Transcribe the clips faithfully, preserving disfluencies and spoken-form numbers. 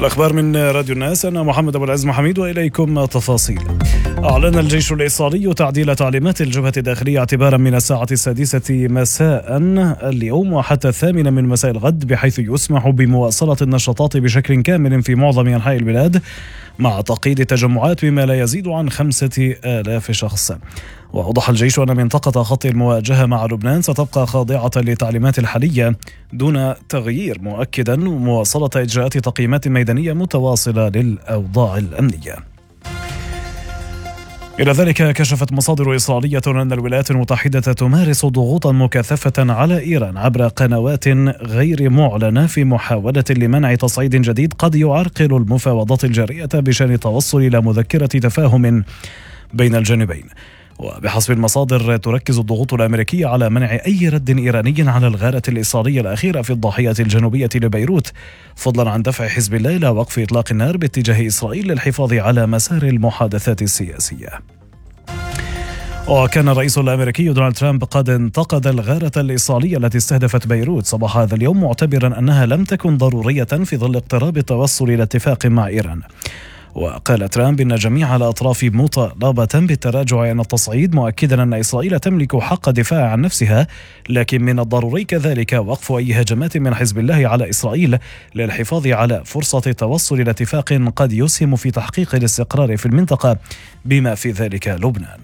الأخبار من راديو الناس، أنا محمد أبو العز محميد وإليكم تفاصيل. أعلن الجيش الإسرائيلي تعديل تعليمات الجبهة الداخلية اعتبارا من الساعة السادسة مساء اليوم وحتى الثامنة من مساء الغد، بحيث يسمح بمواصلة النشاطات بشكل كامل في معظم أنحاء البلاد مع تقييد التجمعات بما لا يزيد عن خمسة آلاف شخص. وأوضح الجيش أن منطقة خط المواجهة مع لبنان ستبقى خاضعة للتعليمات الحالية دون تغيير، مؤكدا مواصلة إجراءات تقييمات ميدانية متواصلة للأوضاع الأمنية. إلى ذلك، كشفت مصادر إسرائيلية أن الولايات المتحدة تمارس ضغوطا مكثفة على إيران عبر قنوات غير معلنة في محاولة لمنع تصعيد جديد قد يعرقل المفاوضات الجارية بشأن التوصل إلى مذكرة تفاهم بين الجانبين. وبحسب المصادر، تركز الضغوط الأمريكية على منع أي رد إيراني على الغارة الإسرائيلية الأخيرة في الضاحية الجنوبية لبيروت، فضلا عن دفع حزب الله إلى وقف إطلاق النار باتجاه إسرائيل للحفاظ على مسار المحادثات السياسية. وكان الرئيس الأمريكي دونالد ترامب قد انتقد الغارة الإسرائيلية التي استهدفت بيروت صباح هذا اليوم، معتبرا أنها لم تكن ضرورية في ظل اقتراب التوصل إلى اتفاق مع إيران. وقال ترامب إن جميع الأطراف مطالبة بالتراجع عن التصعيد، مؤكدا أن إسرائيل تملك حق الدفاع عن نفسها، لكن من الضروري كذلك وقف أي هجمات من حزب الله على إسرائيل للحفاظ على فرصة التوصل إلى اتفاق قد يسهم في تحقيق الاستقرار في المنطقة بما في ذلك لبنان.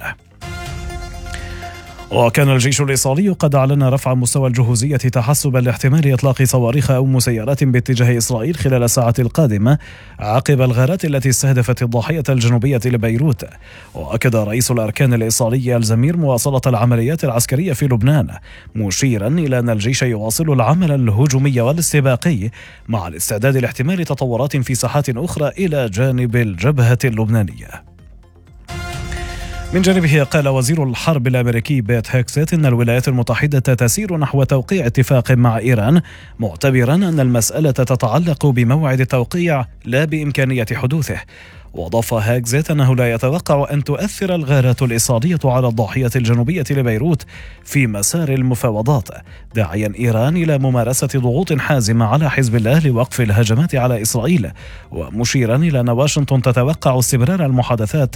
وكان الجيش الإسرائيلي قد أعلن رفع مستوى الجهوزية تحسبا لاحتمال إطلاق صواريخ أو مسيرات باتجاه إسرائيل خلال الساعة القادمة عقب الغارات التي استهدفت الضاحية الجنوبية لبيروت. وأكد رئيس الأركان الإسرائيلي الزمير مواصلة العمليات العسكرية في لبنان، مشيرا إلى أن الجيش يواصل العمل الهجومي والاستباقي مع الاستعداد لاحتمال تطورات في ساحات أخرى إلى جانب الجبهة اللبنانية. من جانبه، قال وزير الحرب الأمريكي بيت هيكسيت إن الولايات المتحدة تسير نحو توقيع اتفاق مع إيران، معتبرا أن المسألة تتعلق بموعد التوقيع لا بإمكانية حدوثه. وأضاف هيكسيت أنه لا يتوقع أن تؤثر الغارات الإسرائيلية على الضاحية الجنوبية لبيروت في مسار المفاوضات، داعيا إيران إلى ممارسة ضغوط حازمة على حزب الله لوقف الهجمات على إسرائيل، ومشيرا إلى أن واشنطن تتوقع استمرار المحادثات